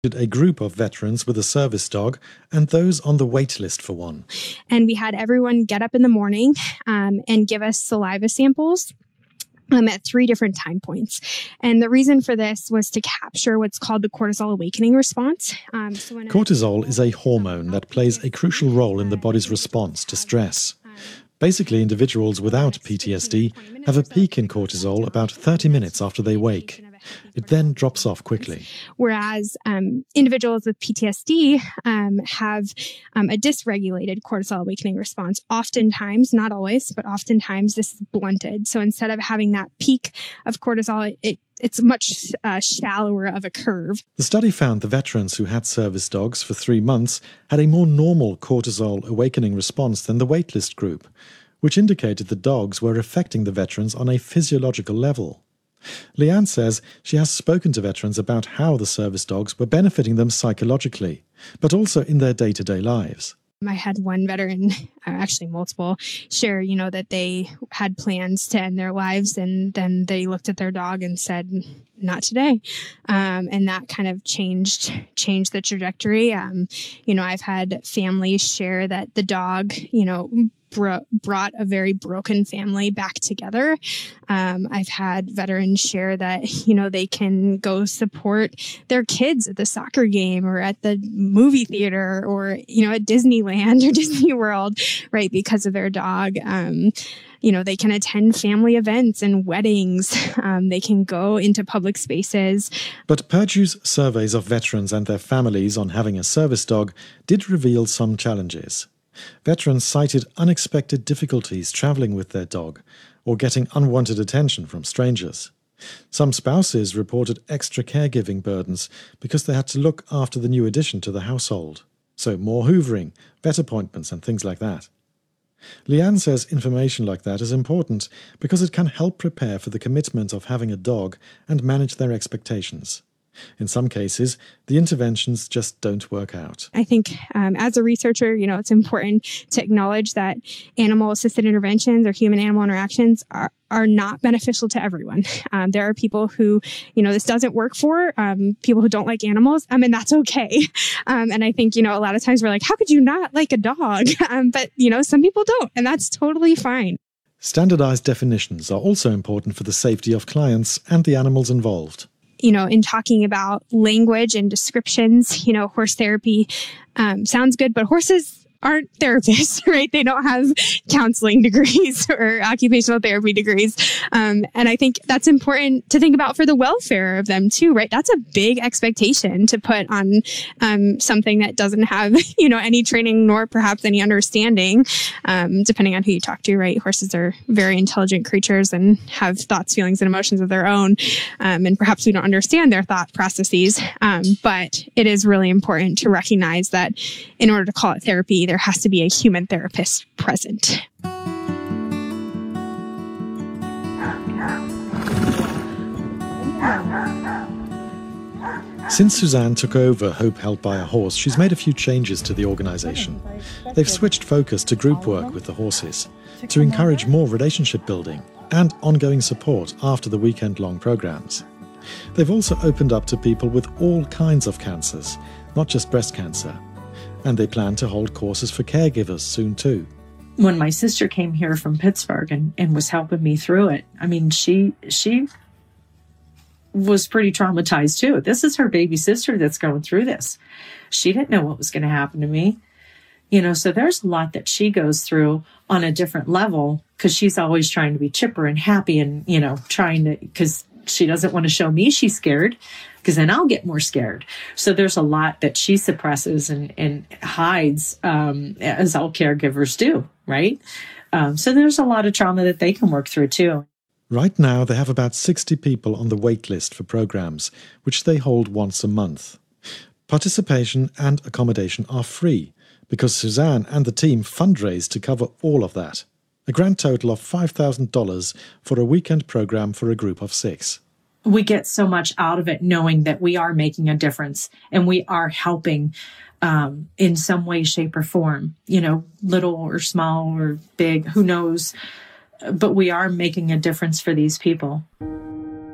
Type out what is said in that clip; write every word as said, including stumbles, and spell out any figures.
A group of veterans with a service dog and those on the wait list for one. And we had everyone get up in the morning um, and give us saliva samples um, at three different time points. And the reason for this was to capture what's called the cortisol awakening response. Um, so when Cortisol is a hormone that plays a crucial role in the body's response to stress. Basically, individuals without P T S D have a peak in cortisol about thirty minutes after they wake. It then drops off quickly. Whereas um, individuals with P T S D um, have um, a dysregulated cortisol awakening response. Oftentimes, not always, but oftentimes this is blunted. So instead of having that peak of cortisol, it, it's much uh, shallower of a curve. The study found the veterans who had service dogs for three months had a more normal cortisol awakening response than the waitlist group, which indicated the dogs were affecting the veterans on a physiological level. Leanne says she has spoken to veterans about how the service dogs were benefiting them psychologically, but also in their day-to-day lives. I had one veteran, actually multiple, share, you know, that they had plans to end their lives, and then they looked at their dog and said, not today. Um, and that kind of changed, changed the trajectory. Um, you know, I've had families share that the dog, you know, Bro- brought a very broken family back together. Um, I've had veterans share that, you know, they can go support their kids at the soccer game or at the movie theater or, you know, at Disneyland or Disney World, right, because of their dog. Um, you know, they can attend family events and weddings. Um, they can go into public spaces. But Purdue's surveys of veterans and their families on having a service dog did reveal some challenges. Veterans cited unexpected difficulties travelling with their dog or getting unwanted attention from strangers. Some spouses reported extra caregiving burdens because they had to look after the new addition to the household. So more hoovering, vet appointments and things like that. Leanne says information like that is important because it can help prepare for the commitment of having a dog and manage their expectations. In some cases, the interventions just don't work out. I think um, as a researcher, you know, it's important to acknowledge that animal-assisted interventions or human-animal interactions are, are not beneficial to everyone. Um, there are people who, you know, this doesn't work for, um, people who don't like animals, um, and that's okay. Um, and I think, you know, a lot of times we're like, how could you not like a dog? Um, but, you know, some people don't, and that's totally fine. Standardized definitions are also important for the safety of clients and the animals involved. You know, in talking about language and descriptions, you know, horse therapy um, sounds good, but horses aren't therapists, right? They don't have counseling degrees or occupational therapy degrees. Um, and I think that's important to think about for the welfare of them too, right? That's a big expectation to put on um, something that doesn't have, you know, any training nor perhaps any understanding, um, depending on who you talk to, right? Horses are very intelligent creatures and have thoughts, feelings, and emotions of their own. Um, and perhaps we don't understand their thought processes. Um, but it is really important to recognize that in order to call it therapy, there has to be a human therapist present. Since Suzanne took over Hope Held by a Horse, she's made a few changes to the organization. They've switched focus to group work with the horses to encourage more relationship building and ongoing support after the weekend-long programs. They've also opened up to people with all kinds of cancers, not just breast cancer. And they plan to hold courses for caregivers soon too. When my sister came here from Pittsburgh and, and was helping me through it, I mean, she she was pretty traumatized too. This is her baby sister that's going through this. She didn't know what was going to happen to me. You know, so there's a lot that she goes through on a different level because she's always trying to be chipper and happy and, you know, trying to, because she doesn't want to show me she's scared, because then I'll get more scared. So there's a lot that she suppresses and, and hides, um, as all caregivers do, right? Um, so there's a lot of trauma that they can work through too. Right now, they have about sixty people on the wait list for programs, which they hold once a month. Participation and accommodation are free, because Suzanne and the team fundraise to cover all of that. A grand total of five thousand dollars for a weekend program for a group of six. We get so much out of it knowing that we are making a difference and we are helping um, in some way, shape, or form, you know, little or small or big, who knows, but we are making a difference for these people.